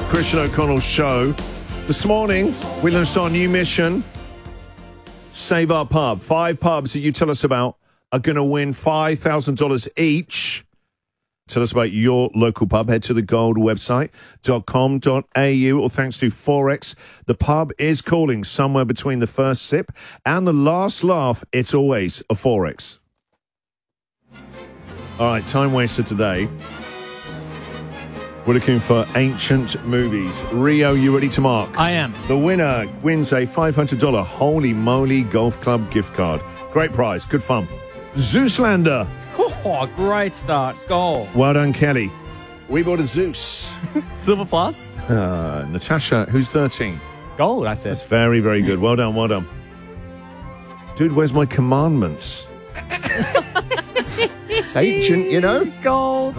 Christian O'Connell Show. This morning, we launched our new mission, Save Our Pub. 5 pubs that you tell us about are going to win $5,000 each. Tell us about your local pub. Head to the gold website.com.au, or thanks to Forex. The pub is calling. Somewhere between the first sip and the last laugh, it's always a Forex. All right, time waster today. We're looking for ancient movies. Rio, you ready to mark? I am. The winner wins a $500 Holy Moly Golf Club gift card. Great prize. Good fun. Zeuslander. Oh, great start. Goal. Well done, Kelly. We bought a Zeus. Silver plus. Natasha, who's 13? Gold, I said. That's very, very good. Well done, well done. Dude, where's my commandments? It's ancient, you know? Gold.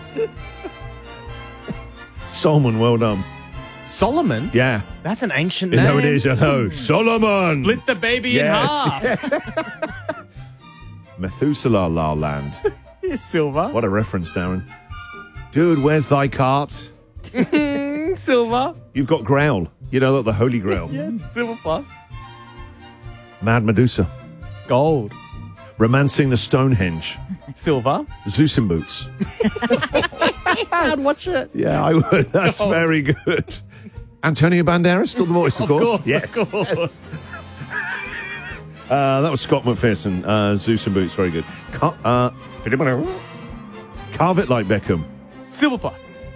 Solomon, well done. Solomon? Yeah. That's an ancient name. No, it is. I know. Solomon. Split the baby in half. Yeah. Methuselah La Land. Silver. What a reference, Darren. Dude, where's thy cart? Silver. You've got Grail. You know, the Holy Grail. Yes, silver plus. Mad Medusa. Gold. Romancing the Stonehenge. Silver. Zeus in Boots. I'd watch it. Yeah, I would. That's very good. Antonio Banderas, still the voice, of course. Yes. Of course. That was Scott McPherson. Zeus and Boots, very good. Carve it like Beckham. Silver plus.